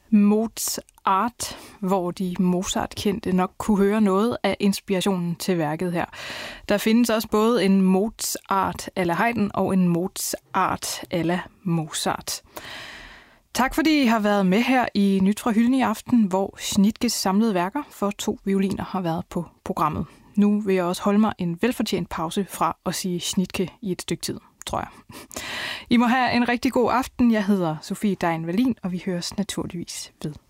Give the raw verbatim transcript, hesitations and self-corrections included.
Mozart, hvor de Mozart-kendte nok kunne høre noget af inspirationen til værket her. Der findes også både en Mozart a la Haydn og en Mozart a la Mozart. Tak fordi I har været med her i Nyt fra Hylden i aften, hvor Schnittkes samlede værker for to violiner har været på programmet. Nu vil jeg også holde mig en velfortjent pause fra at sige Schnittke i et stykke tid, tror jeg. I må have en rigtig god aften. Jeg hedder Sofie Dein Wallin, og vi høres naturligvis ved.